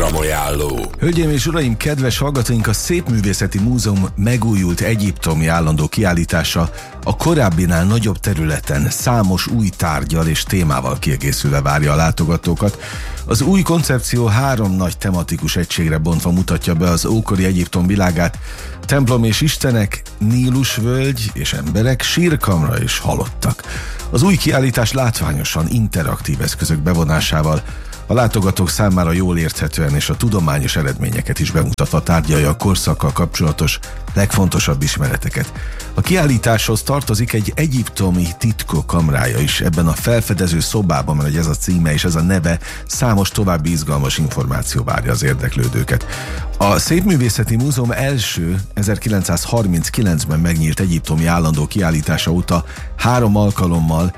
Programajánló. Hölgyeim és uraim, kedves hallgatóink, a Szépművészeti Múzeum megújult egyiptomi állandó kiállítása a korábbinál nagyobb területen számos új tárggyal és témával kiegészülve várja a látogatókat. Az új koncepció 3 nagy tematikus egységre bontva mutatja be az ókori Egyiptom világát: templom és istenek, Nílusvölgy és emberek, sírkamra és halottak. Az új kiállítás látványosan interaktív eszközök bevonásával a látogatók számára jól érthetően és a tudományos eredményeket is bemutatva tárgyalja a korszakkal kapcsolatos legfontosabb ismereteket. A kiállításhoz tartozik egy egyiptomi titkok kamrája is. Ebben a felfedező szobában, mert ez a címe és ez a neve, számos további izgalmas információ várja az érdeklődőket. A Szépművészeti Múzeum első 1939-ben megnyílt egyiptomi állandó kiállítása óta 3 alkalommal,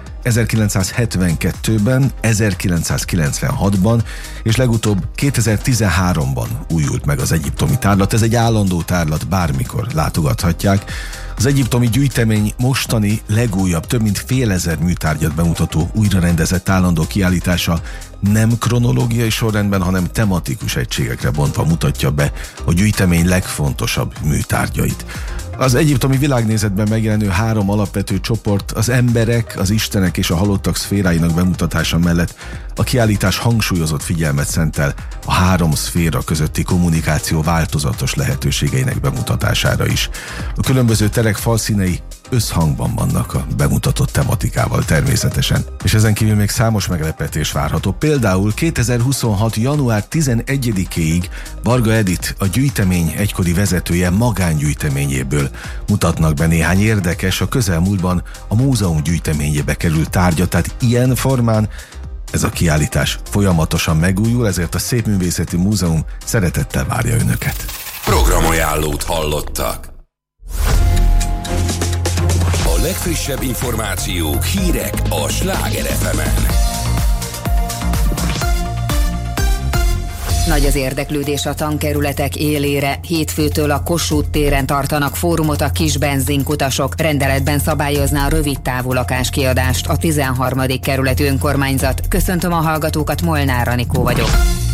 1972-ben, 1996-ban és legutóbb 2013-ban újult meg az egyiptomi tárlat. Ez egy állandó tárlat, bármikor látogathatják. Az egyiptomi gyűjtemény mostani legújabb, több mint fél ezer műtárgyat bemutató újrarendezett állandó kiállítása nem kronológiai sorrendben, hanem tematikus egységekre bontva mutatja be a gyűjtemény legfontosabb műtárgyait. Az egyiptomi világnézetben megjelenő 3 alapvető csoport, az emberek, az istenek és a halottak szféráinak bemutatása mellett a kiállítás hangsúlyozott figyelmet szentel a 3 szféra közötti kommunikáció változatos lehetőségeinek bemutatására is. A különböző terek falszínei összhangban vannak a bemutatott tematikával természetesen, és ezen kívül még számos meglepetés várható. Például 2026. január 11-ig Varga Edith, a gyűjtemény egykori vezetője magángyűjteményéből mutatnak be néhány érdekes, a közelmúltban a múzeum gyűjteményébe került tárgyat, tehát ilyen formán ez a kiállítás folyamatosan megújul, ezért a Szépművészeti Múzeum szeretettel várja önöket. Programajánlót hallottak. A legfrissebb információk, hírek a Sláger FM-en. Nagy az érdeklődés a tankerületek élére. Hétfőtől a Kossuth téren tartanak fórumot a kis benzinkutasok. Rendeletben szabályozná a rövidtávú lakáskiadást a 13. kerületi önkormányzat. Köszöntöm a hallgatókat, Molnár Anikó vagyok.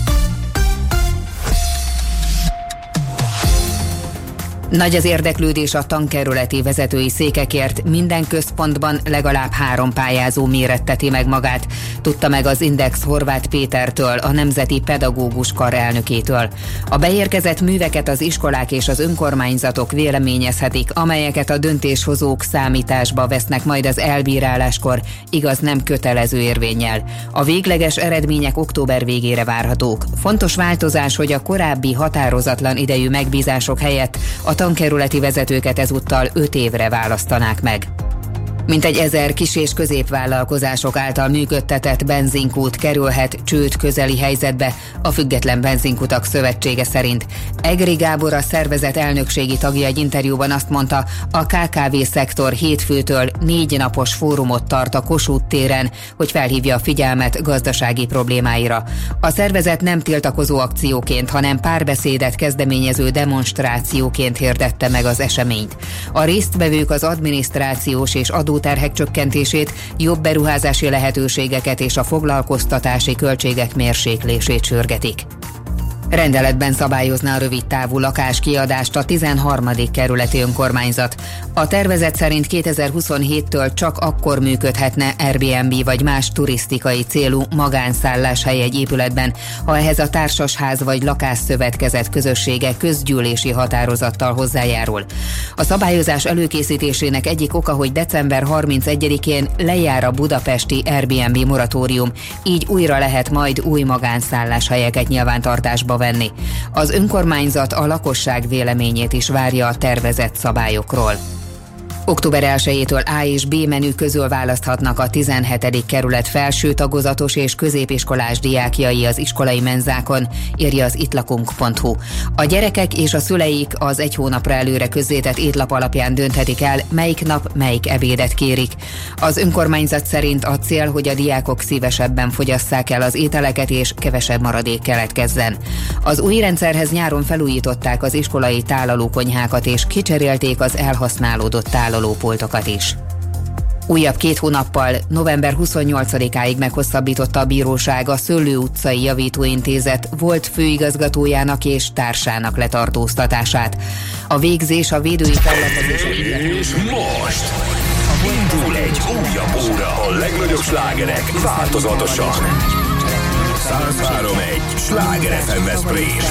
Nagy az érdeklődés a tankerületi vezetői székekért, minden központban legalább 3 pályázó méretteti meg magát, tudta meg az Index Horváth Pétertől, a Nemzeti Pedagógus Kar elnökétől. A beérkezett műveket az iskolák és az önkormányzatok véleményezhetik, amelyeket a döntéshozók számításba vesznek majd az elbíráláskor, igaz, nem kötelező érvénnyel. A végleges eredmények október végére várhatók. Fontos változás, hogy a korábbi határozatlan idejű megbízások helyett a tankerületi vezetőket ezúttal 5 évre választanák meg. Mintegy 1000 kis- és középvállalkozások által működtetett benzinkút kerülhet csőd közeli helyzetbe, a Független Benzinkutak Szövetsége szerint. Egri Gábor, a szervezet elnökségi tagja egy interjúban azt mondta, a KKV-szektor hétfőtől 4 napos fórumot tart a Kossuth téren, hogy felhívja a figyelmet gazdasági problémáira. A szervezet nem tiltakozó akcióként, hanem párbeszédet kezdeményező demonstrációként hirdette meg az eseményt. A résztvevők az adminisztrációs és adóterhek csökkentését, jobb beruházási lehetőségeket és a foglalkoztatási költségek mérséklését sürgetik. Rendeletben szabályozná a rövidtávú lakáskiadást a 13. kerületi önkormányzat. A tervezet szerint 2027-től csak akkor működhetne Airbnb vagy más turisztikai célú magánszálláshely egy épületben, ha ehhez a társasház vagy lakásszövetkezet közössége közgyűlési határozattal hozzájárul. A szabályozás előkészítésének egyik oka, hogy december 31-én lejár a budapesti Airbnb moratórium, így újra lehet majd új magánszálláshelyeket nyilvántartásba venni. Az önkormányzat a lakosság véleményét is várja a tervezett szabályokról. Október 1-től A és B menü közül választhatnak a 17. kerület felső tagozatos és középiskolás diákjai az iskolai menzákon, írja az ittlakunk.hu. A gyerekek és a szüleik az 1 hónapra előre közzétett étlap alapján dönthetik el, melyik nap melyik ebédet kérik. Az önkormányzat szerint a cél, hogy a diákok szívesebben fogyasszák el az ételeket és kevesebb maradék keletkezzen. Az új rendszerhez nyáron felújították az iskolai tálalókonyhákat és kicserélték az elhasználódott tálalópultokat is. Újabb 2 hónappal, november 28-áig meghosszabbította a bíróság a Szőlő utcai javítóintézet volt főigazgatójának és társának letartóztatását. A végzés a védői fellebbezés. És most indul egy újabb óra, a legnagyobb slágerek változatosan. 103.1 Sláger FM Veszprém.